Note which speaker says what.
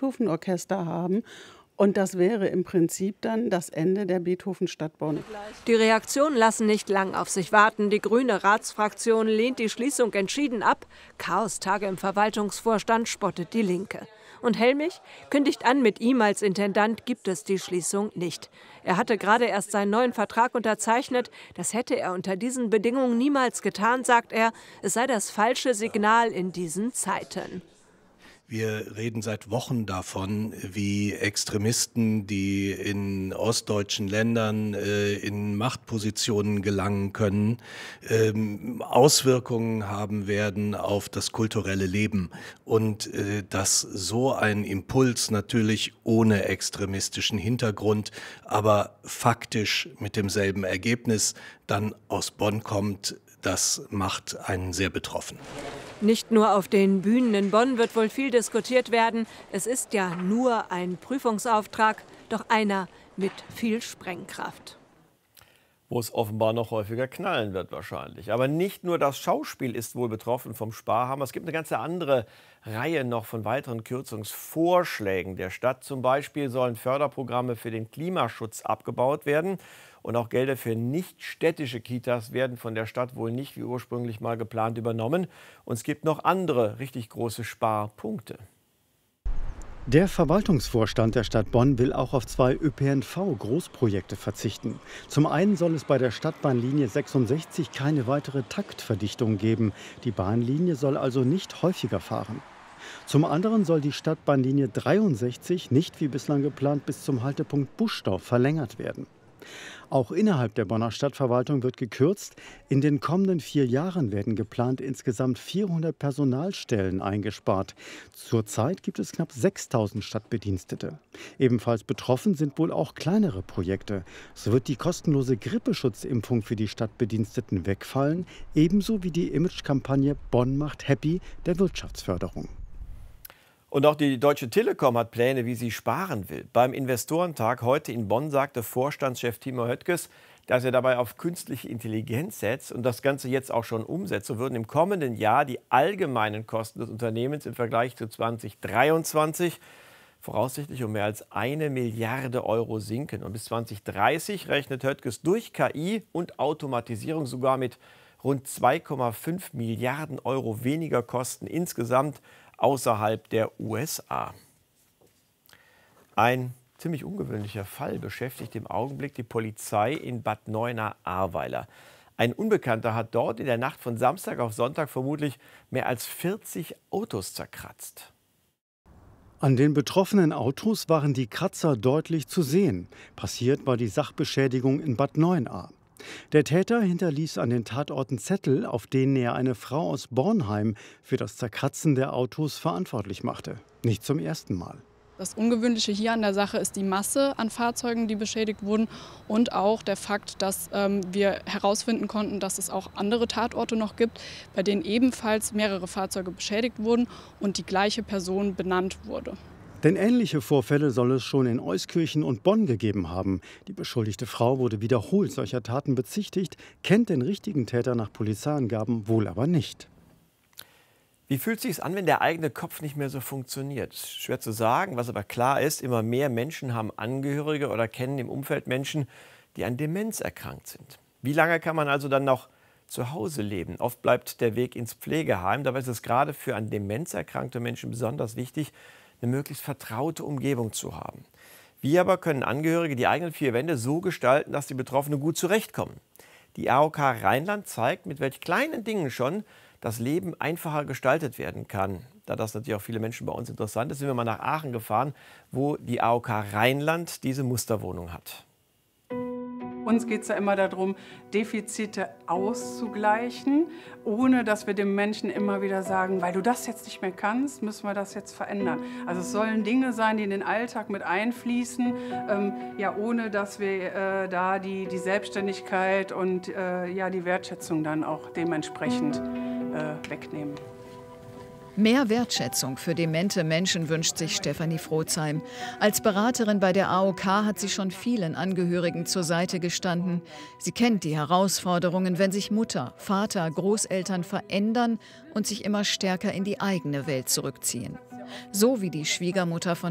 Speaker 1: Beethoven-Orchester haben. Und das wäre im Prinzip dann das Ende der Beethoven-Stadt Bonn.
Speaker 2: Die Reaktionen lassen nicht lang auf sich warten. Die grüne Ratsfraktion lehnt die Schließung entschieden ab. Chaostage im Verwaltungsvorstand, spottet die Linke. Und Helmich kündigt an, mit ihm als Intendant gibt es die Schließung nicht. Er hatte gerade erst seinen neuen Vertrag unterzeichnet. Das hätte er unter diesen Bedingungen niemals getan, sagt er. Es sei das falsche Signal in diesen Zeiten.
Speaker 3: Wir reden seit Wochen davon, wie Extremisten, die in ostdeutschen Ländern in Machtpositionen gelangen können, Auswirkungen haben werden auf das kulturelle Leben. Und dass so ein Impuls natürlich ohne extremistischen Hintergrund, aber faktisch mit demselben Ergebnis dann aus Bonn kommt, das macht einen sehr betroffen.
Speaker 2: Nicht nur auf den Bühnen in Bonn wird wohl viel diskutiert werden. Es ist ja nur ein Prüfungsauftrag, doch einer mit viel Sprengkraft.
Speaker 4: Wo es offenbar noch häufiger knallen wird wahrscheinlich. Aber nicht nur das Schauspiel ist wohl betroffen vom Sparhammer. Es gibt eine ganze andere Reihe noch von weiteren Kürzungsvorschlägen der Stadt. Zum Beispiel sollen Förderprogramme für den Klimaschutz abgebaut werden. Und auch Gelder für nicht-städtische Kitas werden von der Stadt wohl nicht wie ursprünglich mal geplant übernommen. Und es gibt noch andere richtig große Sparpunkte.
Speaker 5: Der Verwaltungsvorstand der Stadt Bonn will auch auf 2 ÖPNV-Großprojekte verzichten. Zum einen soll es bei der Stadtbahnlinie 66 keine weitere Taktverdichtung geben. Die Bahnlinie soll also nicht häufiger fahren. Zum anderen soll die Stadtbahnlinie 63 nicht wie bislang geplant bis zum Haltepunkt Buschdorf verlängert werden. Auch innerhalb der Bonner Stadtverwaltung wird gekürzt. In den kommenden 4 Jahren werden geplant insgesamt 400 Personalstellen eingespart. Zurzeit gibt es knapp 6.000 Stadtbedienstete. Ebenfalls betroffen sind wohl auch kleinere Projekte. So wird die kostenlose Grippeschutzimpfung für die Stadtbediensteten wegfallen, ebenso wie die Imagekampagne Bonn macht happy der Wirtschaftsförderung.
Speaker 4: Und auch die Deutsche Telekom hat Pläne, wie sie sparen will. Beim Investorentag heute in Bonn sagte Vorstandschef Timo Höttges, dass er dabei auf künstliche Intelligenz setzt und das Ganze jetzt auch schon umsetzt. So würden im kommenden Jahr die allgemeinen Kosten des Unternehmens im Vergleich zu 2023 voraussichtlich um mehr als 1 Milliarde Euro sinken. Und bis 2030 rechnet Höttges durch KI und Automatisierung sogar mit rund 2,5 Milliarden Euro weniger Kosten insgesamt außerhalb der USA. Ein ziemlich ungewöhnlicher Fall beschäftigt im Augenblick die Polizei in Bad Neuenahr-Ahrweiler. Ein Unbekannter hat dort in der Nacht von Samstag auf Sonntag vermutlich mehr als 40 Autos zerkratzt.
Speaker 5: An den betroffenen Autos waren die Kratzer deutlich zu sehen. Passiert war die Sachbeschädigung in Bad Neuenahr. Der Täter hinterließ an den Tatorten Zettel, auf denen er eine Frau aus Bornheim für das Zerkratzen der Autos verantwortlich machte. Nicht zum ersten Mal.
Speaker 6: Das Ungewöhnliche hier an der Sache ist die Masse an Fahrzeugen, die beschädigt wurden, und auch der Fakt, dass wir herausfinden konnten, dass es auch andere Tatorte noch gibt, bei denen ebenfalls mehrere Fahrzeuge beschädigt wurden und die gleiche Person benannt wurde.
Speaker 5: Denn ähnliche Vorfälle soll es schon in Euskirchen und Bonn gegeben haben. Die beschuldigte Frau wurde wiederholt solcher Taten bezichtigt, kennt den richtigen Täter nach Polizeiangaben wohl aber nicht.
Speaker 4: Wie fühlt es sich an, wenn der eigene Kopf nicht mehr so funktioniert? Schwer zu sagen, was aber klar ist, immer mehr Menschen haben Angehörige oder kennen im Umfeld Menschen, die an Demenz erkrankt sind. Wie lange kann man also dann noch zu Hause leben? Oft bleibt der Weg ins Pflegeheim. Dabei ist es gerade für an Demenz erkrankte Menschen besonders wichtig, eine möglichst vertraute Umgebung zu haben. Wie aber können Angehörige die eigenen 4 Wände so gestalten, dass die Betroffenen gut zurechtkommen? Die AOK Rheinland zeigt, mit welch kleinen Dingen schon das Leben einfacher gestaltet werden kann. Da das natürlich auch viele Menschen bei uns interessant ist, sind wir mal nach Aachen gefahren, wo die AOK Rheinland diese Musterwohnung hat.
Speaker 7: Uns geht es ja immer darum, Defizite auszugleichen, ohne dass wir dem Menschen immer wieder sagen, weil du das jetzt nicht mehr kannst, müssen wir das jetzt verändern. Also es sollen Dinge sein, die in den Alltag mit einfließen, ja, ohne dass wir da die Selbstständigkeit und ja, die Wertschätzung dann auch dementsprechend wegnehmen.
Speaker 8: Mehr Wertschätzung für demente Menschen wünscht sich Stefanie Frotzheim. Als Beraterin bei der AOK hat sie schon vielen Angehörigen zur Seite gestanden. Sie kennt die Herausforderungen, wenn sich Mutter, Vater, Großeltern verändern und sich immer stärker in die eigene Welt zurückziehen. So wie die Schwiegermutter von